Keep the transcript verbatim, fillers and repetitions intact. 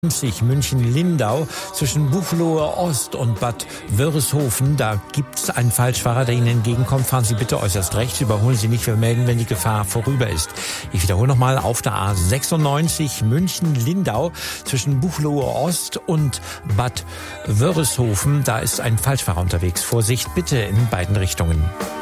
München-Lindau zwischen Buchloe Ost und Bad Wörishofen. Da gibt es einen Falschfahrer, der Ihnen entgegenkommt. Fahren Sie bitte äußerst rechts, überholen Sie nicht, wir melden, wenn die Gefahr vorüber ist. Ich wiederhole nochmal, auf der A sechsundneunzig München-Lindau zwischen Buchloe Ost und Bad Wörishofen. Da ist ein Falschfahrer unterwegs. Vorsicht bitte in beiden Richtungen.